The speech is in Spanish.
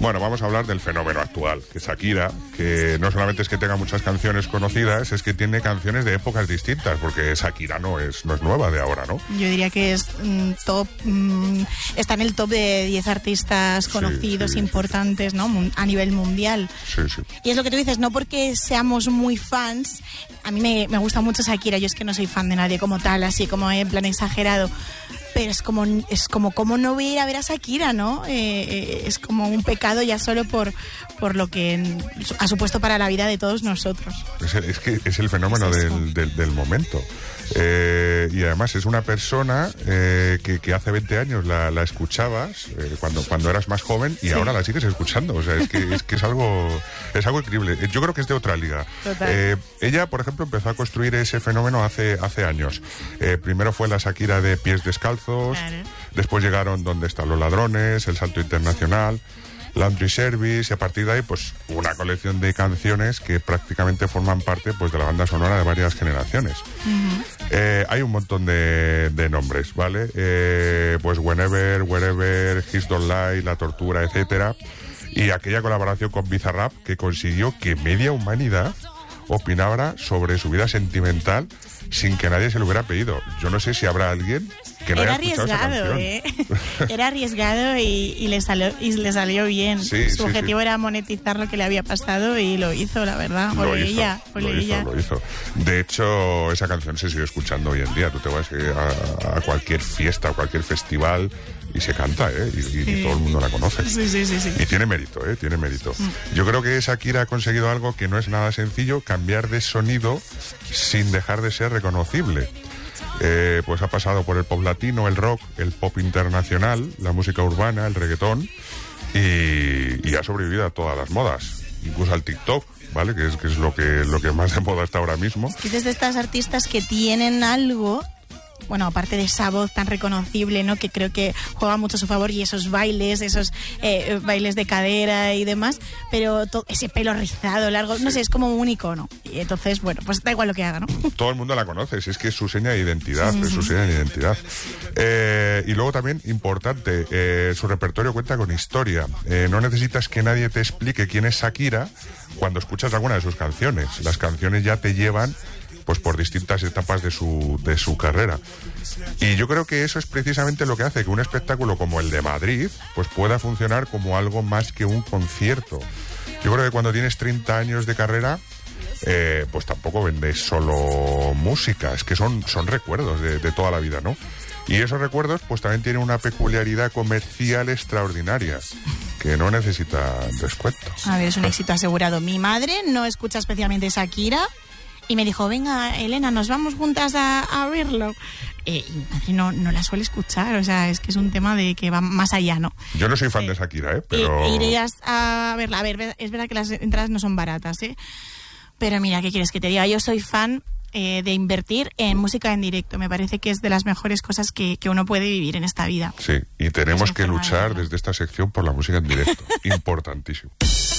Bueno, vamos a hablar del fenómeno actual, que Shakira, que no solamente es que tenga muchas canciones conocidas, es que tiene canciones de épocas distintas, porque Shakira no es nueva de ahora, ¿no? Yo diría que es top, está en el top de 10 artistas conocidos, importantes, ¿no? A nivel mundial. Sí, sí. Y es lo que tú dices, no porque seamos muy fans, a mí me gusta mucho Shakira, yo es que no soy fan de nadie como tal, así como en plan exagerado, pero es como cómo no voy a ir a ver a Shakira, ¿no? Es como un pecado ya solo por lo que ha supuesto para la vida de todos nosotros. Es que es el fenómeno del momento. Y además es una persona que hace 20 años la escuchabas cuando eras más joven y ahora la sigues escuchando. O sea, es que es algo increíble. Yo creo que es de otra liga. Ella, por ejemplo, empezó a construir ese fenómeno hace años. Primero fue la Shakira de Pies Descalzos, claro. Después llegaron Donde están los ladrones, El salto internacional, Laundry Service, y a partir de ahí pues una colección de canciones que prácticamente forman parte pues de la banda sonora de varias generaciones. Hay un montón de nombres, ¿vale? Pues Whenever, Wherever, His Don't Lie, La Tortura, etcétera, y aquella colaboración con Bizarrap que consiguió que media humanidad opinara sobre su vida sentimental sin que nadie se lo hubiera pedido. Yo no sé si habrá alguien que no haya escuchado esa canción. Era arriesgado y le salió bien. Sí, su objetivo era monetizar lo que le había pasado y lo hizo, la verdad. Lo hizo. De hecho, esa canción se sigue escuchando hoy en día. Tú te vas a cualquier fiesta, a cualquier festival y se canta, y todo el mundo la conoce. Sí. Y tiene mérito, tiene mérito. Yo creo que Shakira ha conseguido algo que no es nada sencillo, cambiar de sonido sin dejar de ser reconocible. Pues ha pasado por el pop latino, el rock, el pop internacional, la música urbana, el reggaetón, y ha sobrevivido a todas las modas, incluso al TikTok, ¿vale? Que es lo que más de moda está ahora mismo. Es de estas artistas que tienen algo, bueno, aparte de esa voz tan reconocible, ¿no? Que creo que juega mucho a su favor, y esos bailes bailes de cadera y demás, pero ese pelo rizado, largo, no sé, es como un icono. Y entonces, bueno, pues da igual lo que haga, ¿no? Todo el mundo la conoce, es que es su seña de identidad, es su seña de identidad. Y luego también, importante, su repertorio cuenta con historia. No necesitas que nadie te explique quién es Shakira cuando escuchas alguna de sus canciones. Las canciones ya te llevan pues por distintas etapas de su carrera. Y yo creo que eso es precisamente lo que hace que un espectáculo como el de Madrid pues pueda funcionar como algo más que un concierto. Yo creo que cuando tienes 30 años de carrera, pues tampoco vendes solo música, es que son recuerdos de toda la vida, ¿no? Y esos recuerdos pues también tienen una peculiaridad comercial extraordinaria que no necesita descuento. A ver, es un éxito asegurado. Mi madre no escucha especialmente Shakira y me dijo, venga, Elena, nos vamos juntas a verlo. Y mi madre no la suele escuchar, o sea, es que es un tema de que va más allá, ¿no? Yo no soy fan de Shakira, pero... Irías a verla. A ver, es verdad que las entradas no son baratas, pero mira, ¿qué quieres que te diga? Yo soy fan de invertir en música en directo. Me parece que es de las mejores cosas que uno puede vivir en esta vida. Sí, y tenemos que luchar desde esta sección por la música en directo. Importantísimo.